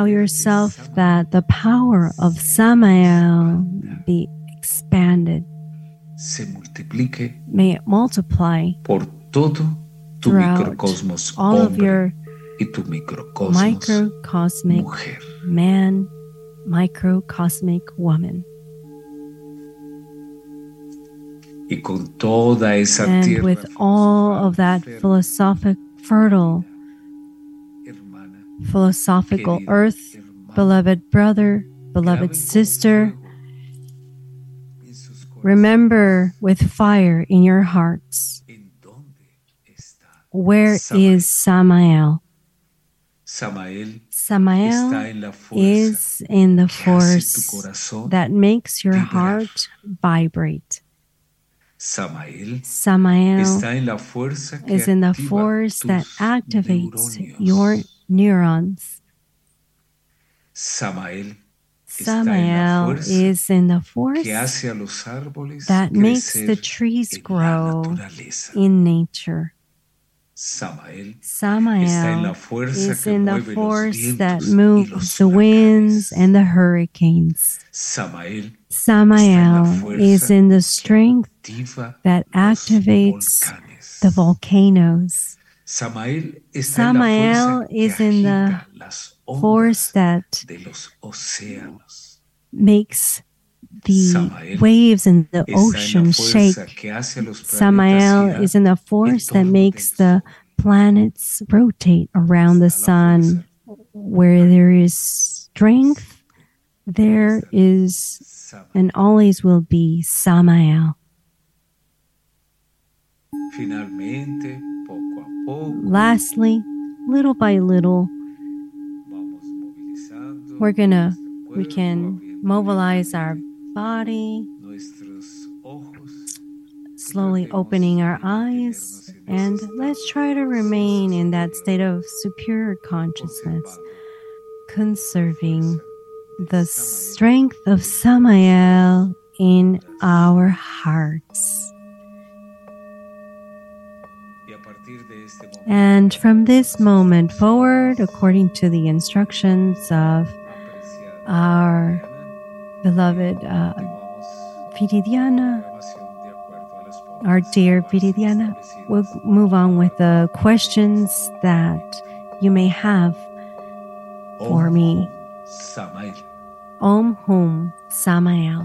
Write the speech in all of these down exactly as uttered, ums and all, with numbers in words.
yourself that the power of Samael be expanded. Se multiplique May it multiply por todo tu microcosmos all of hombre your y tu microcosmos microcosmic mujer. man, microcosmic woman. Y con toda esa And tierra with all of that philosophic, fertile, hermana, philosophical querida earth, hermana, beloved brother, beloved graben con sister, fuego en sus corazones. remember with fire in your hearts, ¿En dónde está where Samael? is Samael? Samael Samael está en la fuerza is in the que hace tu force corazón that makes your vibrar. heart vibrate. Samael Samael está en la fuerza que is in the activa force that tus activates neuronios. your neurons. Samael está en la Samael fuerza is in the force que hace a los árboles that makes the crecer trees en la grow naturaleza. in nature. Samael está en Samael la fuerza is que in the mueve los force that vientos y moves los the winds huracanes. and the hurricanes. Samael Samael is in the strength activa that los activates volcanes. the volcanoes. Samael está Samael en la fuerza is que in the agita las force ondas that de los océanos. makes the Samael waves in the está en la ocean fuerza shake. que hace a los planetas Samael girar is in the force that torno makes del the planets rotate around the sun. Where there is strength, there is Samael. and always will be Samael. Finalmente, poco a poco, Lastly, little by little, vamos movilizando we're gonna, nuestro we cuerpo, can abriendo mobilize our body, nuestros ojos, slowly opening our eyes, and let's try to remain in that state of superior consciousness, conserving the strength of Samael in our hearts. y a partir de este momento, And from this moment forward, according to the instructions of apreciar our beloved uh, continuamos Viridiana, programación de acuerdo a las pautas our dear bases Viridiana, establecidas. we'll move on with the questions that you may have for Om me. Samael. Om Hum Samael.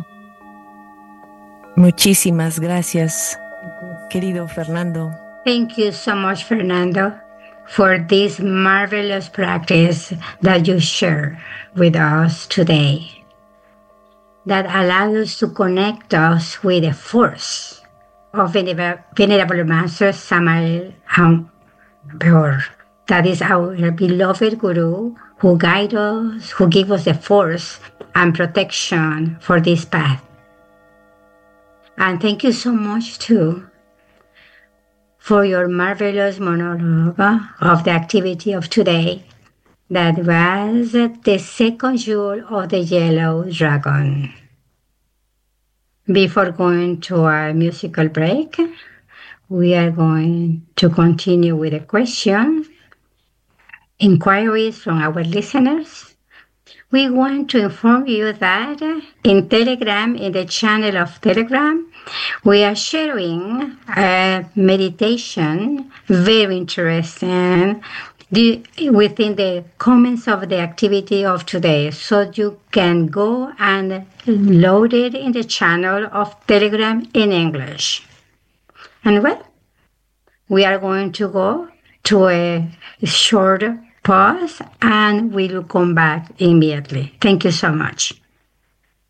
Muchísimas gracias, querido Fernando. Thank you so much, Fernando, for this marvelous practice that you share with us today, that allows us to connect us with the force of Venerable, Venerable Master Samael Aun-Weor. That is our beloved Guru who guides us, who gives us the force and protection for this path. And thank you so much, too, for your marvelous monologue of the activity of today that was the second jewel of the Yellow Dragon. Before going to our musical break, we are going to continue with a question, inquiries from our listeners. We want to inform you that in Telegram, in the channel of Telegram, we are sharing a meditation, very interesting, the, within the comments of the activity of today. So you can go and load it in the channel of Telegram in English. And well, we are going to go to a short pause and we will come back immediately. Thank you so much.